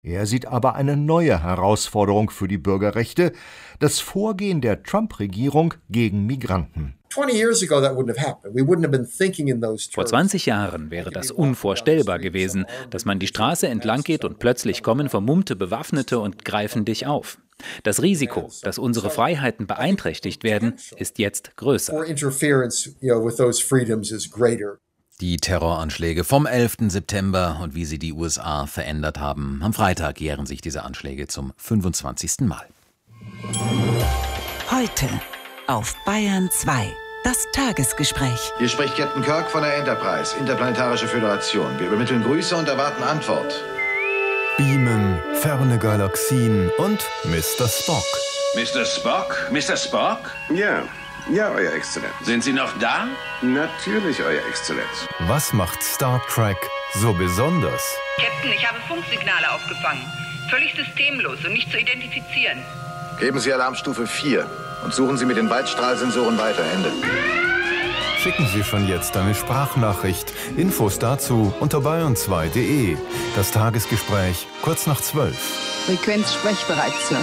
Er sieht aber eine neue Herausforderung für die Bürgerrechte: das Vorgehen der Trump-Regierung gegen Migranten. Vor 20 Jahren wäre das unvorstellbar gewesen, dass man die Straße entlang geht und plötzlich kommen vermummte Bewaffnete und greifen dich auf. Das Risiko, dass unsere Freiheiten beeinträchtigt werden, ist jetzt größer. Die Terroranschläge vom 11. September und wie sie die USA verändert haben. Am Freitag jähren sich diese Anschläge zum 25. Mal. Heute auf Bayern 2. Das Tagesgespräch. Hier spricht Captain Kirk von der Enterprise, Interplanetarische Föderation. Wir übermitteln Grüße und erwarten Antwort. Beamen, ferne Galaxien und Mr. Spock. Mr. Spock? Mr. Spock? Ja, Euer Exzellenz. Sind Sie noch da? Natürlich, Euer Exzellenz. Was macht Star Trek so besonders? Captain, ich habe Funksignale aufgefangen. Völlig systemlos und nicht zu identifizieren. Geben Sie Alarmstufe 4 und suchen Sie mit den Weitstrahlsensoren weiter. Ende. Schicken Sie schon jetzt eine Sprachnachricht. Infos dazu unter bayern2.de. Das Tagesgespräch kurz nach 12. Frequenz sprechbereit, Sir.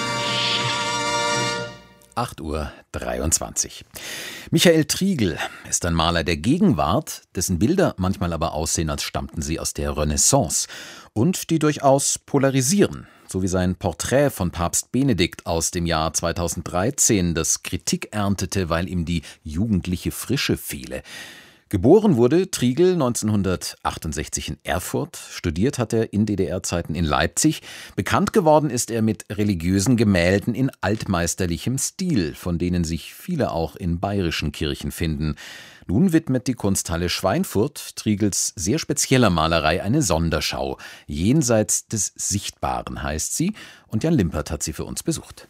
8:23 Uhr. Michael Triegel ist ein Maler der Gegenwart, dessen Bilder manchmal aber aussehen, als stammten sie aus der Renaissance und die durchaus polarisieren. So wie sein Porträt von Papst Benedikt aus dem Jahr 2013, das Kritik erntete, weil ihm die jugendliche Frische fehle. Geboren wurde Triegel 1968 in Erfurt, studiert hat er in DDR-Zeiten in Leipzig. Bekannt geworden ist er mit religiösen Gemälden in altmeisterlichem Stil, von denen sich viele auch in bayerischen Kirchen finden. Nun widmet die Kunsthalle Schweinfurt Triegels sehr spezieller Malerei eine Sonderschau. Jenseits des Sichtbaren heißt sie, und Jan Limpert hat sie für uns besucht.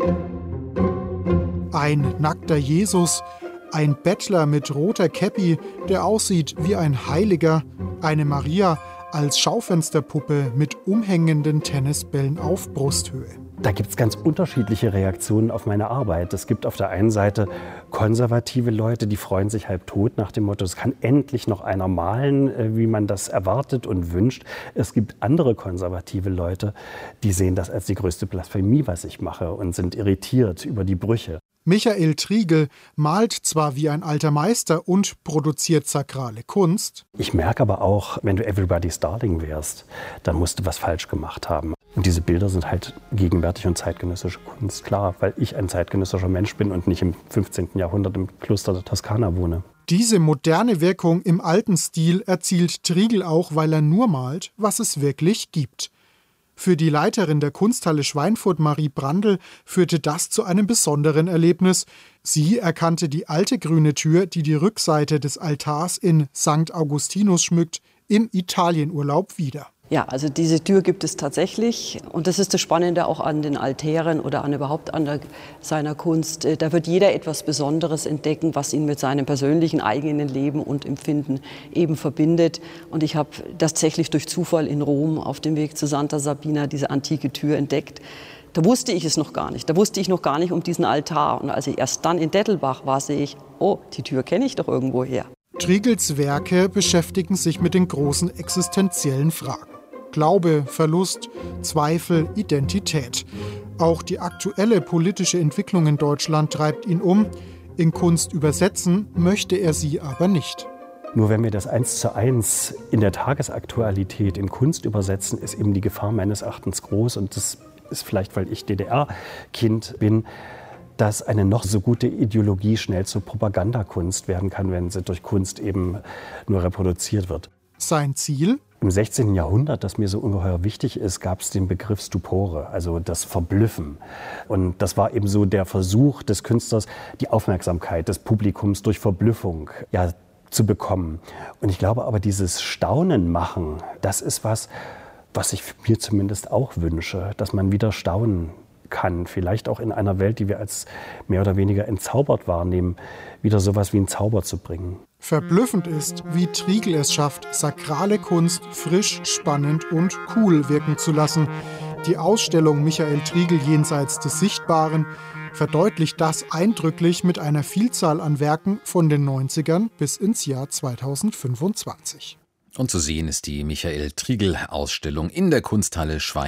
Ein nackter Jesus, ein Bettler mit roter Käppi, der aussieht wie ein Heiliger, eine Maria als Schaufensterpuppe mit umhängenden Tennisbällen auf Brusthöhe. Da gibt es ganz unterschiedliche Reaktionen auf meine Arbeit. Es gibt auf der einen Seite konservative Leute, die freuen sich halb tot nach dem Motto, es kann endlich noch einer malen, wie man das erwartet und wünscht. Es gibt andere konservative Leute, die sehen das als die größte Blasphemie, was ich mache, und sind irritiert über die Brüche. Michael Triegel malt zwar wie ein alter Meister und produziert sakrale Kunst. Ich merke aber auch, wenn du Everybody's Darling wärst, dann musst du was falsch gemacht haben. Und diese Bilder sind halt gegenwärtig und zeitgenössische Kunst, klar, weil ich ein zeitgenössischer Mensch bin und nicht im 15. Jahrhundert im Kloster der Toskana wohne. Diese moderne Wirkung im alten Stil erzielt Triegel auch, weil er nur malt, was es wirklich gibt. Für die Leiterin der Kunsthalle Schweinfurt, Marie Brandl, führte das zu einem besonderen Erlebnis. Sie erkannte die alte grüne Tür, die die Rückseite des Altars in St. Augustinus schmückt, im Italienurlaub wieder. Ja, also diese Tür gibt es tatsächlich, und das ist das Spannende auch an den Altären oder überhaupt an seiner Kunst. Da wird jeder etwas Besonderes entdecken, was ihn mit seinem persönlichen eigenen Leben und Empfinden eben verbindet. Und ich habe tatsächlich durch Zufall in Rom auf dem Weg zu Santa Sabina diese antike Tür entdeckt. Da wusste ich es noch gar nicht. Da wusste ich noch gar nicht um diesen Altar. Und als ich erst dann in Dettelbach war, sehe ich, oh, die Tür kenne ich doch irgendwo her. Triegels Werke beschäftigen sich mit den großen existenziellen Fragen. Glaube, Verlust, Zweifel, Identität. Auch die aktuelle politische Entwicklung in Deutschland treibt ihn um. In Kunst übersetzen möchte er sie aber nicht. Nur wenn wir das 1:1 in der Tagesaktualität in Kunst übersetzen, ist eben die Gefahr meines Erachtens groß. Und das ist vielleicht, weil ich DDR-Kind bin, dass eine noch so gute Ideologie schnell zur Propagandakunst werden kann, wenn sie durch Kunst eben nur reproduziert wird. Sein Ziel? Im 16. Jahrhundert, das mir so ungeheuer wichtig ist, gab es den Begriff Stupore, also das Verblüffen. Und das war eben so der Versuch des Künstlers, die Aufmerksamkeit des Publikums durch Verblüffung zu bekommen. Und ich glaube aber, dieses Staunen machen, das ist was ich mir zumindest auch wünsche, dass man wieder staunen kann. Vielleicht auch in einer Welt, die wir als mehr oder weniger entzaubert wahrnehmen, wieder sowas wie einen Zauber zu bringen. Verblüffend ist, wie Triegel es schafft, sakrale Kunst frisch, spannend und cool wirken zu lassen. Die Ausstellung Michael Triegel jenseits des Sichtbaren verdeutlicht das eindrücklich mit einer Vielzahl an Werken von den 90ern bis ins Jahr 2025. Und zu sehen ist die Michael Triegel-Ausstellung in der Kunsthalle Schweinfurt.